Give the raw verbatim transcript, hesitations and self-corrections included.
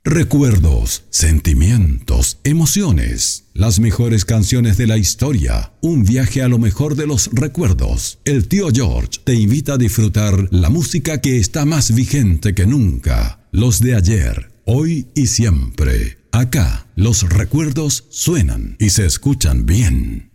Recuerdos, sentimientos, emociones. Las mejores canciones de la historia. Un viaje a lo mejor de los recuerdos. El tío George te invita a disfrutar la música que está más vigente que nunca. Los de ayer, hoy y siempre. Acá, los recuerdos suenan y se escuchan bien.